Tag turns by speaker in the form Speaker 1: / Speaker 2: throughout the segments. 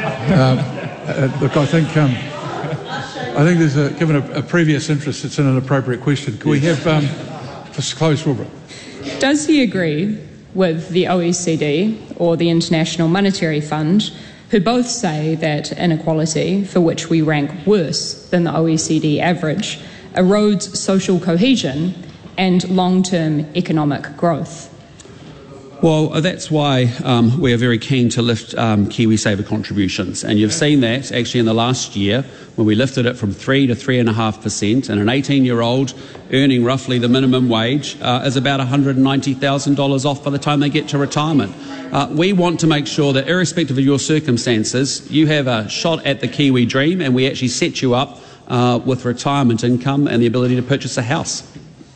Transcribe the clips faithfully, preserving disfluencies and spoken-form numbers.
Speaker 1: Um, uh, look, I think um, I think there's a, given a, a previous interest, it's an inappropriate question. Can we have um, just close, Wilbur?
Speaker 2: Does he agree with the O E C D or the International Monetary Fund, who both say that inequality, for which we rank worse than the O E C D average, erodes social cohesion and long-term economic growth?
Speaker 3: Well, that's why um, we are very keen to lift um, KiwiSaver contributions. And you've seen that actually in the last year when we lifted it from three to three point five percent, and an eighteen-year-old earning roughly the minimum wage uh, is about one hundred ninety thousand dollars off by the time they get to retirement. Uh, we want to make sure that irrespective of your circumstances, you have a shot at the Kiwi dream, and we actually set you up uh, with retirement income and the ability to purchase a house.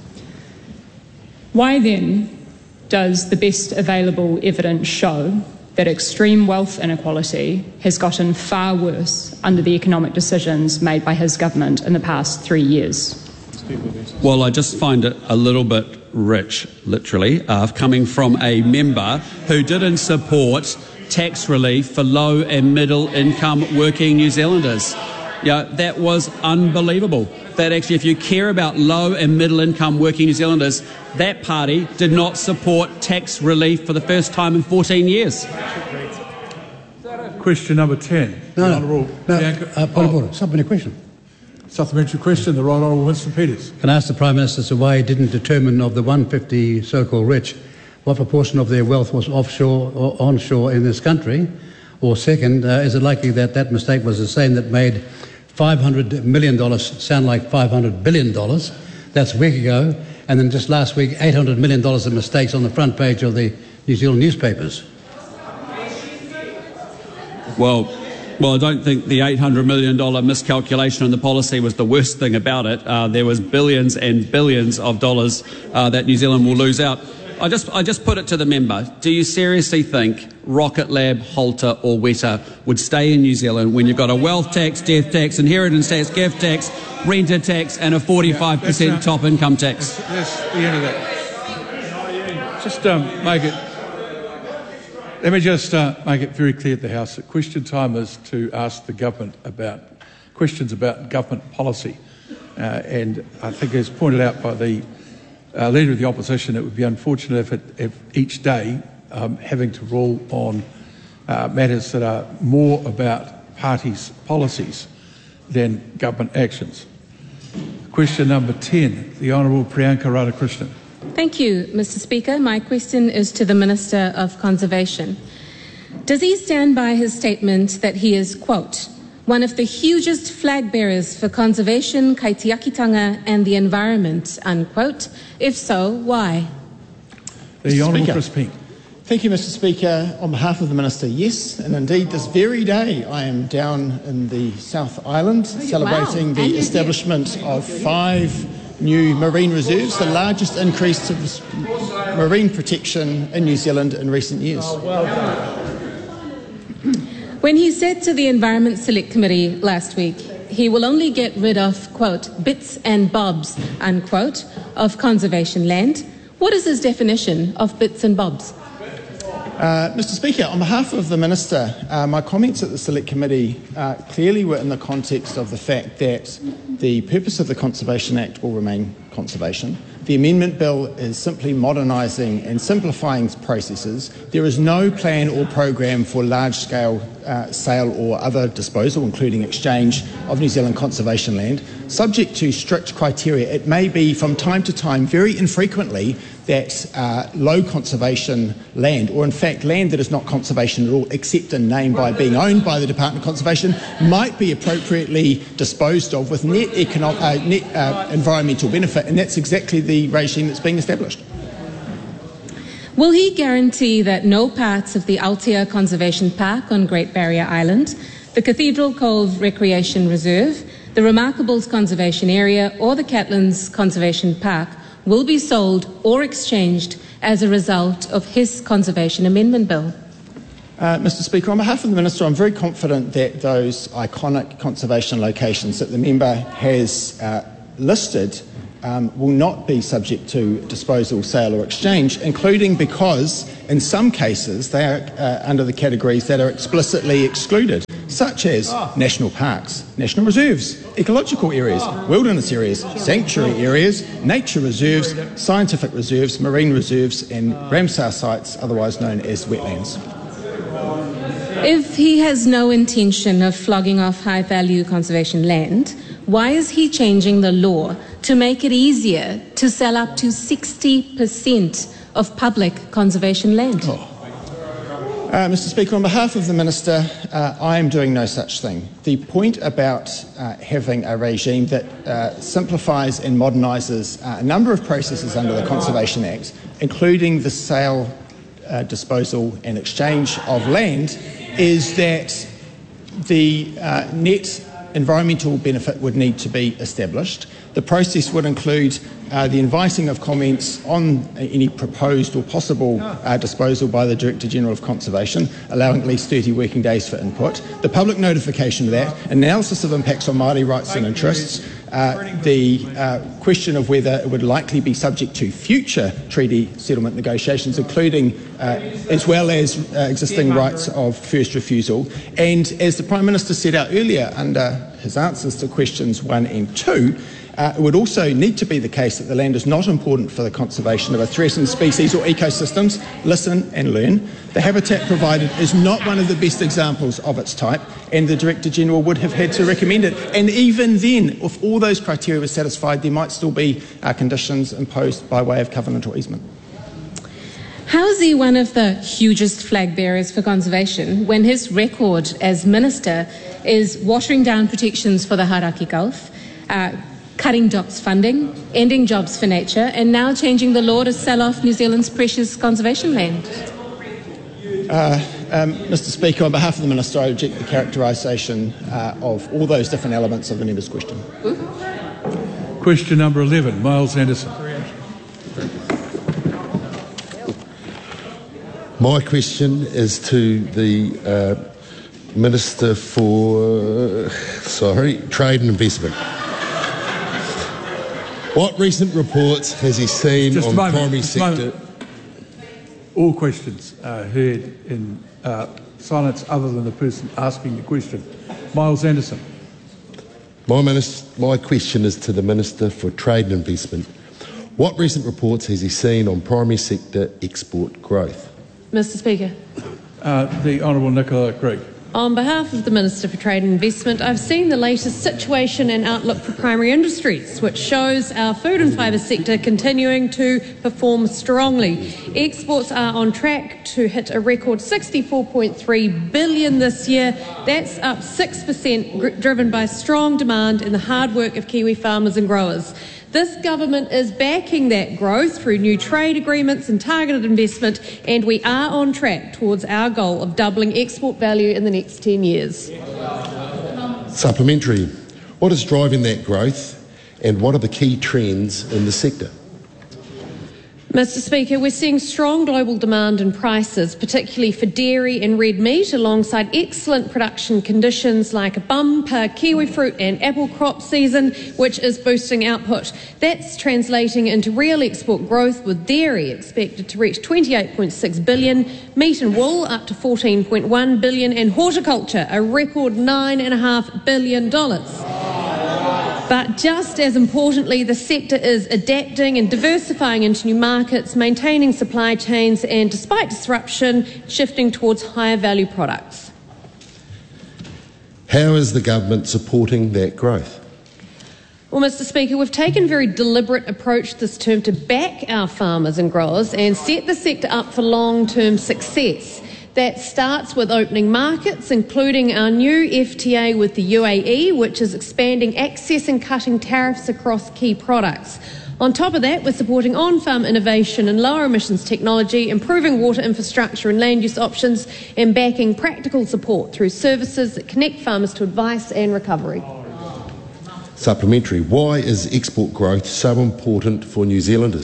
Speaker 2: Why then does the best available evidence show that extreme wealth inequality has gotten far worse under the economic decisions made by his government in the past three years?
Speaker 3: Well, I just find it a little bit rich, literally, uh, coming from a member who didn't support tax relief for low and middle income working New Zealanders. Yeah, that was unbelievable. That actually, if you care about low and middle income working New Zealanders, that party did not support tax relief for the first time in fourteen years.
Speaker 1: Question number ten.
Speaker 4: No, no, no uh, point of order. Supplementary question.
Speaker 1: Supplementary question, the Right Honourable Winston Peters.
Speaker 4: Can I ask the Prime Minister as to why he didn't determine of the one hundred fifty so-called rich what proportion of their wealth was offshore or onshore in this country? Or second, uh, is it likely that that mistake was the same that made five hundred million dollars sound like five hundred billion dollars? That's a week ago. And then just last week, eight hundred million dollars of mistakes on the front page of the New Zealand newspapers.
Speaker 3: Well, well, I don't think the eight hundred million dollars miscalculation in the policy was the worst thing about it. Uh, there was billions and billions of dollars uh, that New Zealand will lose out. I just, I just put it to the member. Do you seriously think Rocket Lab, Halter or Weta would stay in New Zealand when you've got a wealth tax, death tax, inheritance tax, gift tax, renter tax and a forty-five percent yeah, top income tax?
Speaker 1: That's, that's the end of that. Just um, make it... Let me just uh, make it very clear at the House that question time is to ask the government about questions about government policy. Uh, and I think as pointed out by the Uh, Leader of the Opposition, it would be unfortunate if, it, if each day um, having to rule on uh, matters that are more about parties' policies than government actions. Question number ten, the Honourable Priyanka Radhakrishnan.
Speaker 5: Thank you, Mister Speaker. My question is to the Minister of Conservation. Does he stand by his statement that he is, quote, one of the hugest flag bearers for conservation, kaitiakitanga and the environment, unquote? If so, why?
Speaker 1: The Honourable Chris Pink.
Speaker 6: Thank you, Mister Speaker. On behalf of the Minister, yes, and indeed this very day I am down in the South Island celebrating wow. the establishment of five new marine reserves, the largest increase to marine protection in New Zealand in recent years.
Speaker 1: Oh, well done.
Speaker 5: When he said to the Environment Select Committee last week, he will only get rid of, quote, bits and bobs, unquote, of conservation land, what is his definition of bits and bobs?
Speaker 6: Uh, Mister Speaker, on behalf of the Minister, uh, my comments at the Select Committee uh, clearly were in the context of the fact that the purpose of the Conservation Act will remain conservation. The amendment bill is simply modernising and simplifying processes. There is no plan or program for large-scale uh, sale or other disposal, including exchange of New Zealand conservation land. Subject to strict criteria, it may be from time to time, very infrequently, that uh, low conservation land, or in fact land that is not conservation at all, except in name by being owned by the Department of Conservation, might be appropriately disposed of with net, economic, uh, net uh, environmental benefit, and that's exactly the regime that's being established.
Speaker 5: Will he guarantee that no parts of the Aotea Conservation Park on Great Barrier Island, the Cathedral Cove Recreation Reserve, the Remarkables Conservation Area or the Catlins Conservation Park will be sold or exchanged as a result of his Conservation Amendment Bill?
Speaker 6: Uh, Mister Speaker, on behalf of the Minister, I'm very confident that those iconic conservation locations that the member has uh, listed um, will not be subject to disposal, sale or exchange, including because in some cases they are uh, under the categories that are explicitly excluded. such as national parks, national reserves, ecological areas, wilderness areas, sanctuary areas, nature reserves, scientific reserves, marine reserves and Ramsar sites, otherwise known as wetlands.
Speaker 5: If he has no intention of flogging off high-value conservation land, why is he changing the law to make it easier to sell up to sixty percent of public conservation land?
Speaker 6: Oh. Uh, Mister Speaker, on behalf of the Minister, uh, I am doing no such thing. The point about uh, having a regime that uh, simplifies and modernises uh, a number of processes under the Conservation Act, including the sale, uh, disposal and exchange of land, is that the uh, net environmental benefit would need to be established. The process would include uh, the inviting of comments on any proposed or possible uh, disposal by the Director-General of Conservation, allowing at least thirty working days for input, the public notification of that, analysis of impacts on Māori rights and interests, uh, the uh, question of whether it would likely be subject to future treaty settlement negotiations, including uh, as well as uh, existing rights of first refusal. And as the Prime Minister set out earlier under his answers to questions one and two, Uh, it would also need to be the case that the land is not important for the conservation of a threatened species or ecosystems. Listen and learn. The habitat provided is not one of the best examples of its type, and the Director-General would have had to recommend it. And even then, if all those criteria were satisfied, there might still be uh, conditions imposed by way of covenant or easement.
Speaker 5: How is he one of the hugest flag bearers for conservation when his record as Minister is watering down protections for the Hauraki Gulf, uh, cutting D O C S funding, ending jobs for nature, and now changing the law to sell off New Zealand's precious conservation land?
Speaker 6: Uh, um, Mister Speaker, on behalf of the Minister, I reject the characterisation uh, of all those different elements of the member's question.
Speaker 1: Mm-hmm. Question number eleven, Miles Anderson.
Speaker 7: My question is to the uh, Minister for, uh, sorry, Trade and Investment. What recent reports has he seen
Speaker 1: Just
Speaker 7: on
Speaker 1: moment,
Speaker 7: primary sector?
Speaker 1: All questions are heard in uh, silence other than the person asking the question. Miles Anderson.
Speaker 7: My, minister, my question is to the Minister for Trade and Investment. What recent reports has he seen on primary sector export growth?
Speaker 8: Mister Speaker.
Speaker 1: Uh, the Honourable Nicola Greig.
Speaker 8: On behalf of the Minister for Trade and Investment, I've seen the latest situation and outlook for primary industries, which shows our food and fibre sector continuing to perform strongly. Exports are on track to hit a record sixty-four point three billion dollars this year. That's up six percent, driven by strong demand and the hard work of Kiwi farmers and growers. This government is backing that growth through new trade agreements and targeted investment, and we are on track towards our goal of doubling export value in the next ten years.
Speaker 7: Supplementary. What is driving that growth, and what are the key trends in the sector?
Speaker 8: Mister Speaker, we're seeing strong global demand and prices, particularly for dairy and red meat, alongside excellent production conditions like a bumper kiwi fruit and apple crop season, which is boosting output. That's translating into real export growth, with dairy expected to reach twenty-eight point six billion dollars, meat and wool up to fourteen point one billion dollars, and horticulture a record nine point five billion dollars. But just as importantly, the sector is adapting and diversifying into new markets, maintaining supply chains and, despite disruption, shifting towards higher value products.
Speaker 7: How is the government supporting that growth?
Speaker 8: Well, Mister Speaker, we've taken a very deliberate approach this term to back our farmers and growers and set the sector up for long-term success. That starts with opening markets, including our new F T A with the U A E, which is expanding access and cutting tariffs across key products. On top of that, we're supporting on-farm innovation and lower emissions technology, improving water infrastructure and land use options, and backing practical support through services that connect farmers to advice and recovery.
Speaker 7: Supplementary. Why is export growth so important for New Zealanders?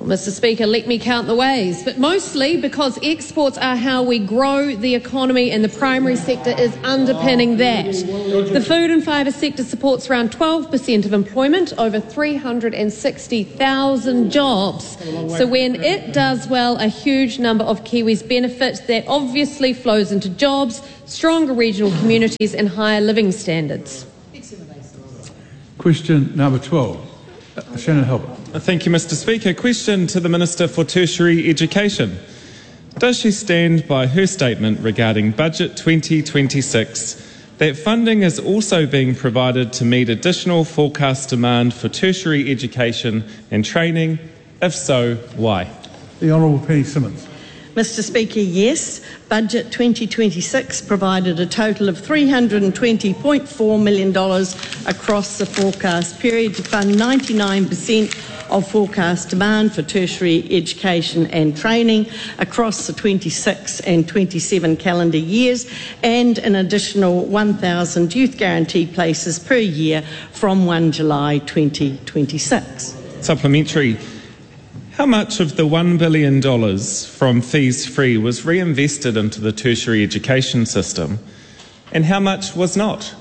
Speaker 8: Well, Mister Speaker, let me count the ways, but mostly because exports are how we grow the economy and the primary sector is underpinning that. The food and fibre sector supports around twelve percent of employment, over three hundred sixty thousand jobs. So when it does well, a huge number of Kiwis benefit. That obviously flows into jobs, stronger regional communities and higher living standards.
Speaker 1: Question number twelve. Uh, Shannon Halbert.
Speaker 9: Thank you, Mister Speaker. Question to the Minister for Tertiary Education. Does she stand by her statement regarding Budget twenty twenty-six that funding is also being provided to meet additional forecast demand for tertiary education and training? If so, why?
Speaker 1: The Honourable Penny Simmons.
Speaker 10: Mister Speaker, yes. Budget twenty twenty-six provided a total of three hundred twenty point four million dollars across the forecast period to fund ninety-nine percent of forecast demand for tertiary education and training across the twenty-six and twenty-seven calendar years, and an additional one thousand youth guarantee places per year from first July twenty twenty-six.
Speaker 9: Supplementary. How much of the one billion dollars from fees free was reinvested into the tertiary education system, and how much was not?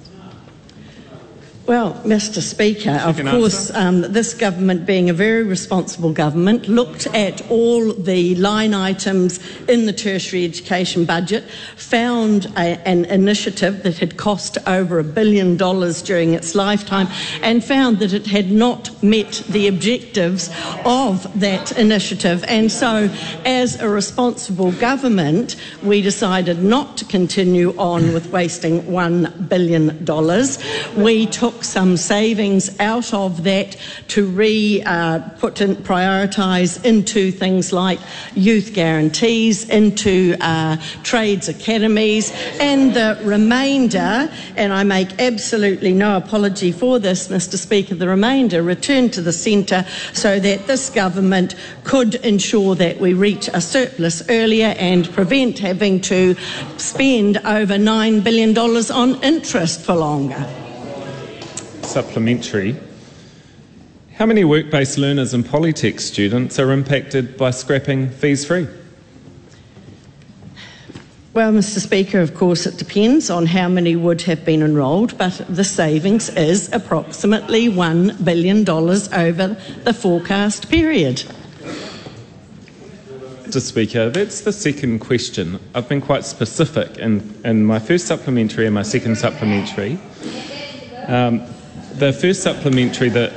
Speaker 10: Well, Mister Speaker, of course, um, this government, being a very responsible government, looked at all the line items in the tertiary education budget, found a, an initiative that had cost over a billion dollars during its lifetime, and found that it had not met the objectives of that initiative. And so, as a responsible government, we decided not to continue on with wasting one billion dollars. We took some savings out of that to re uh, put in, prioritise into things like youth guarantees, into uh, trades academies, and the remainder, and I make absolutely no apology for this, Mister Speaker, the remainder returned to the centre so that this government could ensure that we reach a surplus earlier and prevent having to spend over nine billion dollars on interest for longer.
Speaker 9: Supplementary. How many work-based learners and Polytech students are impacted by scrapping fees free?
Speaker 10: Well, Mister Speaker, of course it depends on how many would have been enrolled, but the savings is approximately one billion dollars over the forecast period.
Speaker 9: Mister Speaker, that's the second question. I've been quite specific in, in my first supplementary and my second supplementary. Um, the first supplementary, the,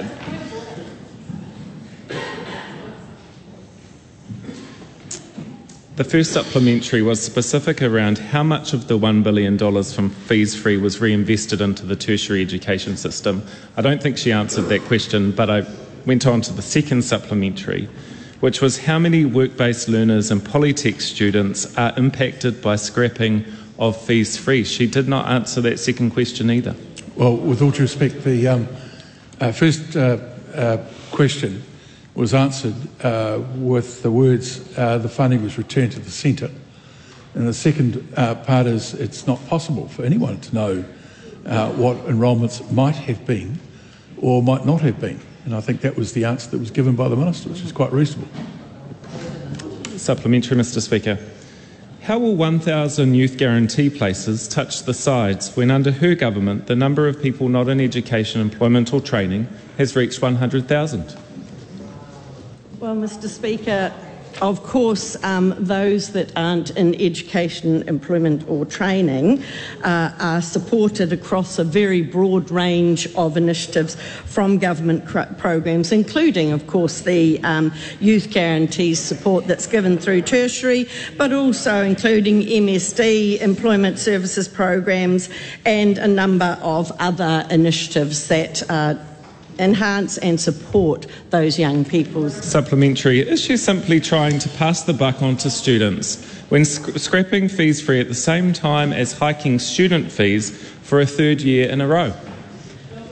Speaker 9: the first supplementary was specific around how much of the one billion dollars from fees free was reinvested into the tertiary education system. I don't think she answered that question, but I went on to the second supplementary, which was how many work-based learners and Polytech students are impacted by scrapping of fees free. She did not answer that second question either.
Speaker 1: Well, with all due respect, the um, uh, first uh, uh, question was answered uh, with the words, uh, the funding was returned to the centre. And the second uh, part is it's not possible for anyone to know uh, what enrolments might have been or might not have been. And I think that was the answer that was given by the Minister, which is quite reasonable.
Speaker 9: Supplementary, Mister Speaker. How will one thousand youth guarantee places touch the sides when under her government the number of people not in education, employment or training has reached one hundred thousand?
Speaker 10: Well, Mister Speaker, of course, um, those that aren't in education, employment or training uh, are supported across a very broad range of initiatives from government cr- programs, including, of course, the um, youth guarantees support that's given through tertiary, but also including M S D, employment services programs, and a number of other initiatives that uh, enhance and support those young people.
Speaker 9: Supplementary. Is she simply trying to pass the buck on to students when sc- scrapping fees free at the same time as hiking student fees for a third year in a row?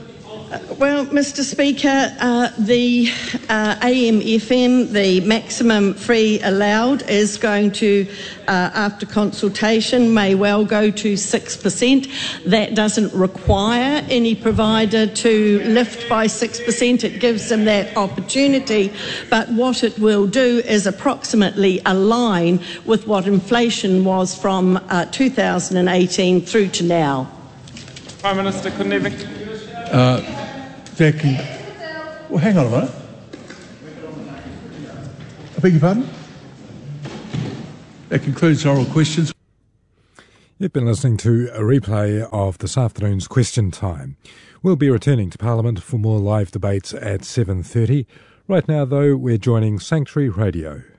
Speaker 10: Well, Mister Speaker, uh, the uh, A M F M, the maximum free allowed, is going to, uh, after consultation, may well go to six percent. That doesn't require any provider to lift by six percent. It gives them that opportunity. But what it will do is approximately align with what inflation was from uh, two thousand eighteen through to now.
Speaker 9: Prime Minister Kundivik.
Speaker 1: Uh, that can, well, hang on a minute. I beg your pardon? That concludes oral questions.
Speaker 11: You've been listening to a replay of this afternoon's Question Time. We'll be returning to Parliament for more live debates at seven thirty. Right now, though, we're joining Sanctuary Radio.